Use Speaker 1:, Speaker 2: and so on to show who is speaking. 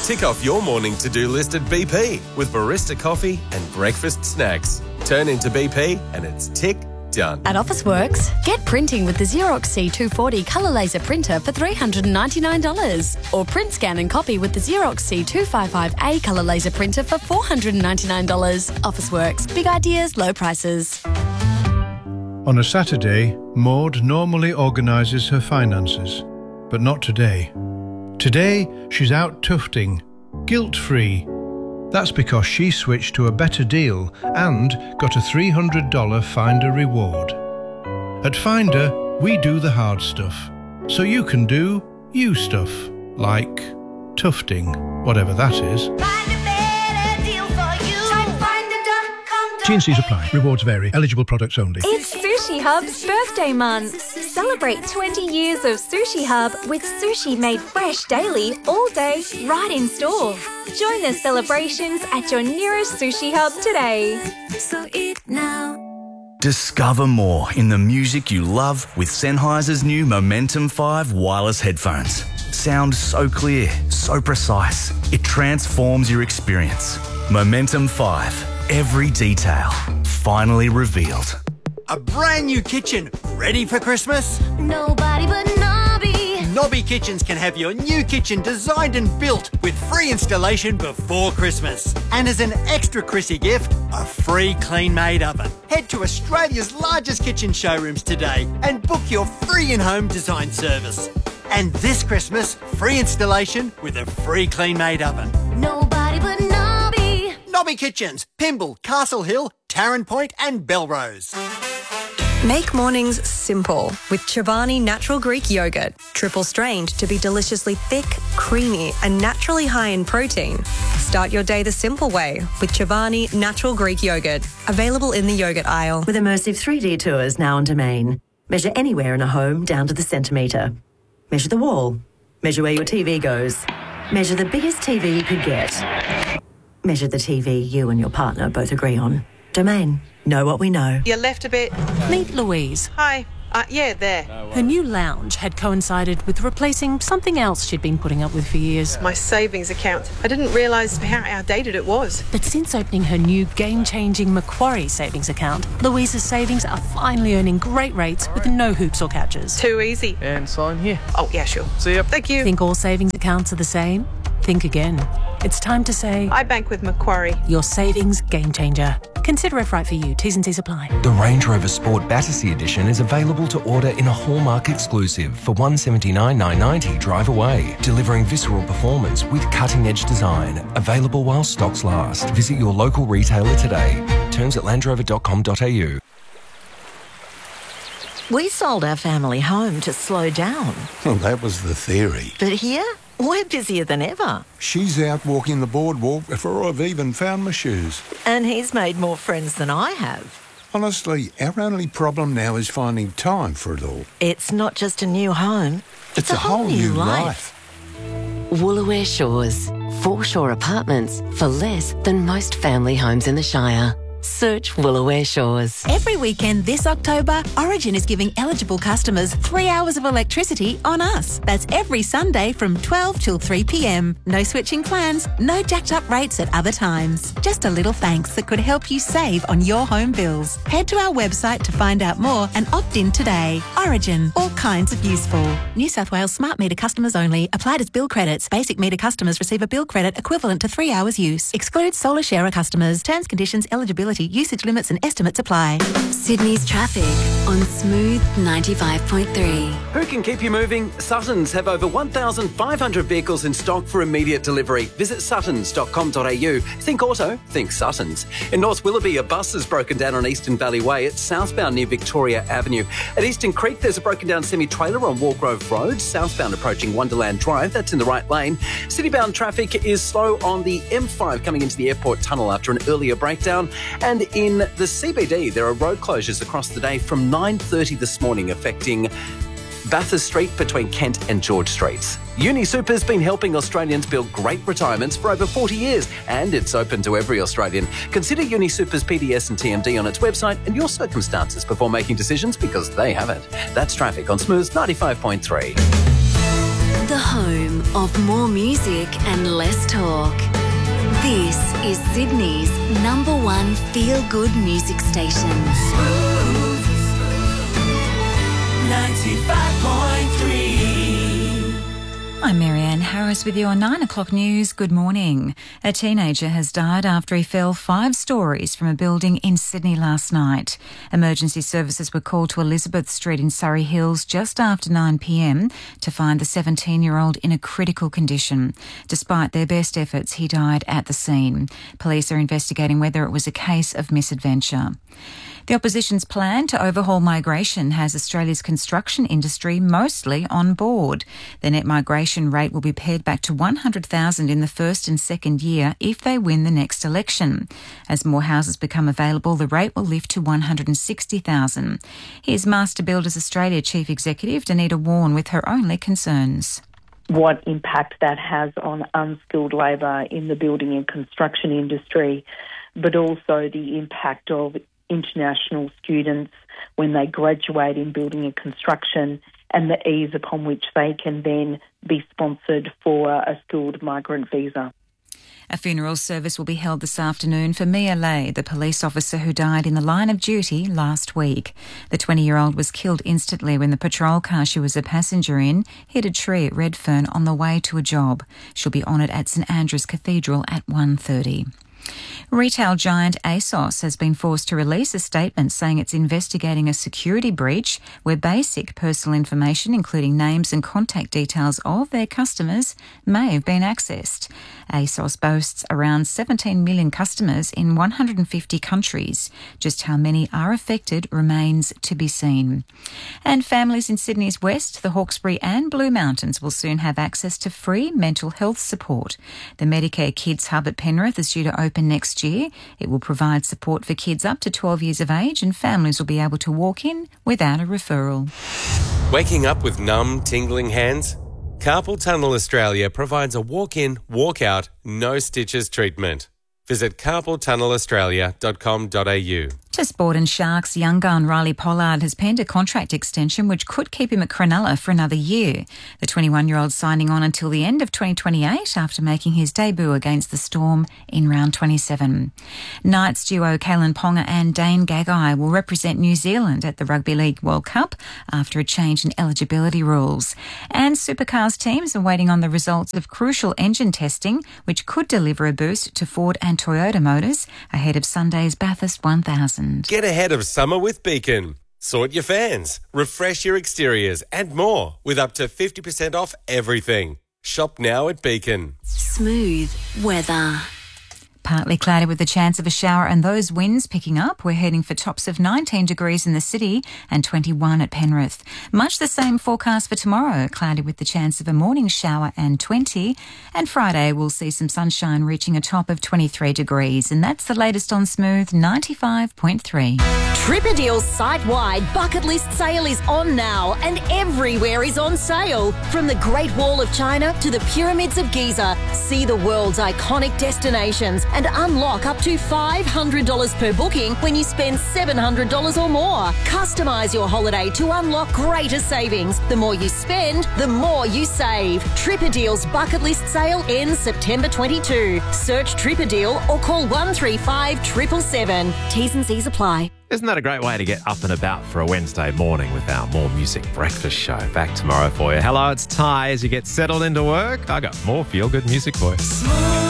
Speaker 1: Tick off your morning to-do list at BP with barista coffee and breakfast snacks. Turn into BP and it's tick done.
Speaker 2: At Officeworks, get printing with the Xerox C240 colour laser printer for $399. Or print, scan and copy with the Xerox C255A colour laser printer for $499. Officeworks, big ideas, low prices.
Speaker 3: On a Saturday, Maud normally organises her finances, but not today. Today, she's out tufting, guilt-free. That's because she switched to a better deal and got a $300 Finder reward. At Finder, we do the hard stuff, so you can do you stuff, like tufting, whatever that is. T&Cs apply. Rewards vary. Eligible products only.
Speaker 4: It's Sushi Hub's birthday month. Celebrate 20 years of Sushi Hub with sushi made fresh daily, all day, right in store. Join the celebrations at your nearest Sushi Hub today. So eat now.
Speaker 5: Discover more in the music you love with Sennheiser's new Momentum 5 wireless headphones. Sound so clear, so precise. It transforms your experience. Momentum 5. Every detail finally revealed.
Speaker 6: A brand new kitchen ready for Christmas?
Speaker 4: Nobody but Nobby.
Speaker 6: Nobby Kitchens can have your new kitchen designed and built with free installation before Christmas. And as an extra Chrissy gift, a free clean-made oven. Head to Australia's largest kitchen showrooms today and book your free in-home design service. And this Christmas, free installation with a free clean-made oven.
Speaker 4: Nobody but Nobby.
Speaker 6: Nobby Kitchens, Pymble, Castle Hill, Tarrant Point and Belrose.
Speaker 7: Make mornings simple with Chobani Natural Greek Yogurt. Triple strained to be deliciously thick, creamy and naturally high in protein. Start your day the simple way with Chobani Natural Greek Yogurt. Available in the yogurt aisle.
Speaker 8: With immersive 3D tours now on Domain. Measure anywhere in a home down to the centimetre. Measure the wall. Measure where your TV goes. Measure the biggest TV you could get. Measure the TV you and your partner both agree on. Domain. Know what we know.
Speaker 9: You left a bit.
Speaker 10: Meet Louise.
Speaker 9: Hi. Yeah, there.
Speaker 10: Her new lounge had coincided with replacing something else she'd been putting up with for years.
Speaker 9: My savings account. I didn't realise how outdated it was.
Speaker 10: But since opening her new game-changing Macquarie savings account, Louise's savings are finally earning great rates with no hoops or catches.
Speaker 9: Too easy.
Speaker 11: And sign here.
Speaker 9: Oh, yeah, sure.
Speaker 11: See ya.
Speaker 9: Thank you.
Speaker 10: Think all savings accounts are the same? Think again. It's time to say...
Speaker 9: I bank with Macquarie.
Speaker 10: Your savings game changer. Consider if right for you. T's and C's apply.
Speaker 12: The Range Rover Sport Battersea Edition is available to order in a Hallmark exclusive for $179,990 drive away, delivering visceral performance with cutting-edge design. Available while stocks last. Visit your local retailer today. Terms at landrover.com.au.
Speaker 8: We sold our family home to slow down.
Speaker 13: Well, that was the theory.
Speaker 8: But here, we're busier than ever.
Speaker 13: She's out walking the boardwalk before I've even found my shoes.
Speaker 8: And he's made more friends than I have.
Speaker 13: Honestly, our only problem now is finding time for it all.
Speaker 8: It's not just a new home.
Speaker 13: It's a whole new life.
Speaker 14: Woolooware Shores. Foreshore apartments for less than most family homes in the Shire. Search Woolooware Shores.
Speaker 15: Every weekend this October, Origin is giving eligible customers 3 hours of electricity on us. That's every Sunday from 12 till 3 p.m. No switching plans, no jacked up rates at other times. Just a little thanks that could help you save on your home bills. Head to our website to find out more and opt in today. Origin, all kinds of useful. New South Wales smart meter customers only. Applied as bill credits. Basic meter customers receive a bill credit equivalent to 3 hours use. Excludes solar sharer customers. Terms, conditions, eligibility, usage limits and estimates apply.
Speaker 2: Sydney's traffic on Smooth 95.3.
Speaker 16: Who can keep you moving? Suttons have over 1,500 vehicles in stock for immediate delivery. Visit suttons.com.au. Think auto, think Suttons. In North Willoughby, a bus has broken down on Eastern Valley Way. It's southbound near Victoria Avenue. At Eastern Creek, there's a broken down semi-trailer on Wargrove Road, southbound approaching Wonderland Drive. That's in the right lane. Citybound traffic is slow on the M5 coming into the airport tunnel after an earlier breakdown. And in the CBD, there are road closures across the day from 9:30 this morning, affecting Bathurst Street between Kent and George Streets. UniSuper's been helping Australians build great retirements for over 40 years, and it's open to every Australian. Consider UniSuper's PDS and TMD on its website and your circumstances before making decisions, because they have it. That's traffic on Smooth 95.3.
Speaker 11: the home of more music and less talk. This is Sydney's #1 feel-good music station.
Speaker 17: 95.3.
Speaker 18: I'm Marianne Harris with your 9 o'clock news. Good morning. A teenager has died after he fell 5 stories from a building in Sydney last night. Emergency services were called to Elizabeth Street in Surrey Hills just after 9 p.m. to find the 17-year-old in a critical condition. Despite their best efforts, he died at the scene. Police are investigating whether it was a case of misadventure. The opposition's plan to overhaul migration has Australia's construction industry mostly on board. The net migration rate will be pared back to 100,000 in the first and second year if they win the next election. As more houses become available, the rate will lift to 160,000. Here's Master Builders Australia Chief Executive Danita Warren with her only concerns.
Speaker 19: What impact that has on unskilled labour in the building and construction industry, but also the impact of international students when they graduate in building and construction and the ease upon which they can then be sponsored for a skilled migrant visa.
Speaker 18: A funeral service will be held this afternoon for Mia Lay, the police officer who died in the line of duty last week. The 20-year-old was killed instantly when the patrol car she was a passenger in hit a tree at Redfern on the way to a job. She'll be honoured at St Andrew's Cathedral at 1:30. Retail giant ASOS has been forced to release a statement saying it's investigating a security breach where basic personal information, including names and contact details of their customers, may have been accessed. ASOS boasts around 17 million customers in 150 countries. Just how many are affected remains to be seen. And families in Sydney's West, the Hawkesbury and Blue Mountains will soon have access to free mental health support. The Medicare Kids Hub at Penrith is due to open next year. It will provide support for kids up to 12 years of age, and families will be able to walk in without a referral.
Speaker 1: Waking up with numb, tingling hands? Carpal Tunnel Australia provides a walk-in, walk-out, no stitches treatment. Visit carpaltunnelaustralia.com.au.
Speaker 18: To sport and Sharks, young gun Riley Pollard has penned a contract extension which could keep him at Cronulla for another year. The 21-year-old signing on until the end of 2028 after making his debut against the Storm in round 27. Knights duo Kalen Ponga and Dane Gagai will represent New Zealand at the Rugby League World Cup after a change in eligibility rules. And Supercars teams are waiting on the results of crucial engine testing which could deliver a boost to Ford and Toyota motors ahead of Sunday's Bathurst 1000.
Speaker 1: Get ahead of summer with Beacon. Sort your fans, refresh your exteriors and more with up to 50% off everything. Shop now at Beacon.
Speaker 11: Smooth weather.
Speaker 18: Partly cloudy with the chance of a shower and those winds picking up. We're heading for tops of 19 degrees in the city and 21 at Penrith. Much the same forecast for tomorrow. Cloudy with the chance of a morning shower and 20. And Friday we'll see some sunshine reaching a top of 23 degrees. And that's the latest on Smooth 95.3.
Speaker 20: Tripadeal's site-wide bucket list sale is on now and everywhere is on sale. From the Great Wall of China to the Pyramids of Giza. See the world's iconic destinations and unlock up to $500 per booking when you spend $700 or more. Customise your holiday to unlock greater savings. The more you spend, the more you save. Tripadeal's bucket list sale ends September 22. Search Tripadeal or call 135 777. T's and C's apply.
Speaker 21: Isn't that a great way to get up and about for a Wednesday morning with our More Music breakfast show? Back tomorrow for you. Hello, it's Ty. As you get settled into work, I got more feel-good music for you.